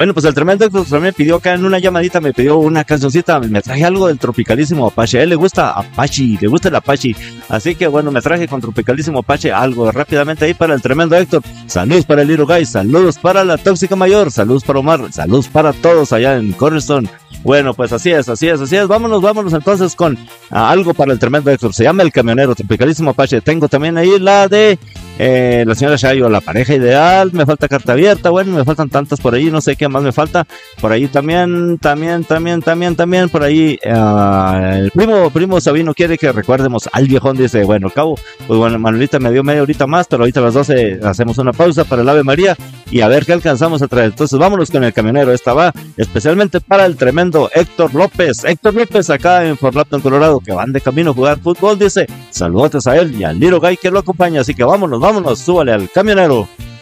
Bueno, pues el tremendo Héctor también me pidió acá en una llamadita, me pidió una cancioncita, me traje algo del Tropicalísimo Apache. A él le gusta Apache, le gusta el Apache. Así que bueno, me traje con Tropicalísimo Apache algo rápidamente ahí para el tremendo Héctor. Saludos para el Little Guy, saludos para la Tóxica Mayor, saludos para Omar, saludos para todos allá en Cornerstone. Bueno, pues así es. Vámonos entonces con algo para el tremendo Héctor. Se llama El Camionero, Tropicalísimo Apache. Tengo también ahí la de la señora Shayo, La Pareja Ideal. Me falta Carta Abierta. Bueno, me faltan tantas por ahí. No sé qué más me falta. Por ahí también. Por ahí el primo Sabino quiere que recuerdemos al viejón. Dice, bueno, al cabo, pues bueno, Manuelita me dio media horita más, pero ahorita a las 12 hacemos una pausa para el Ave María y a ver qué alcanzamos a traer. Entonces vámonos con El Camionero. Esta va especialmente para el tremendo Héctor López acá en Fort Lapton, Colorado, que van de camino a jugar fútbol. Dice, saludos a él y al Little Guy que lo acompaña. Así que vámonos, súbale al Camionero.